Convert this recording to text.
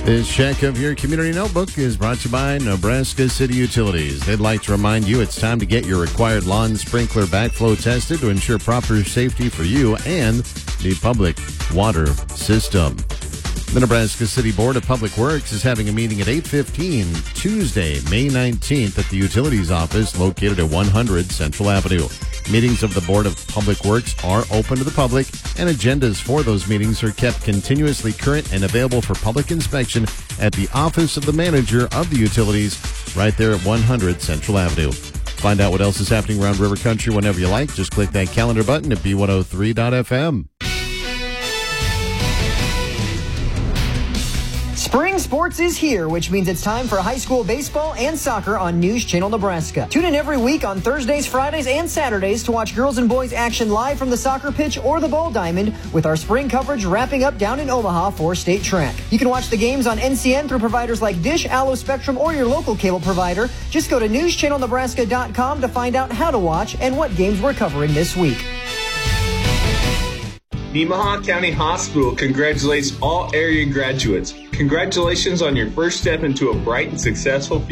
This check of your community notebook is brought to you by Nebraska City Utilities. They'd like to remind you it's time to get your required lawn sprinkler backflow tested to ensure proper safety for you and the public water system. The Nebraska City Board of Public Works is having a meeting at 8:15 Tuesday, May 19th at the Utilities office located at 100 Central Avenue. Meetings of the Board of Public Works are open to the public, and agendas for those meetings are kept continuously current and available for public inspection at the office of the manager of the utilities right there at 100 Central Avenue. Find out what else is happening around River Country whenever you like. Just click that calendar button at B103.fm. Spring sports is here, which means it's time for high school baseball and soccer on News Channel Nebraska. Tune in every week on Thursdays, Fridays, and Saturdays to watch girls and boys action live from the soccer pitch or the ball diamond, with our spring coverage wrapping up down in Omaha for state track. You can watch the games on NCN through providers like Dish, Allo Spectrum, or your local cable provider. Just go to newschannelnebraska.com to find out how to watch and what games we're covering this week. Nemaha County Hospital congratulates all area graduates. Congratulations on your first step into a bright and successful future.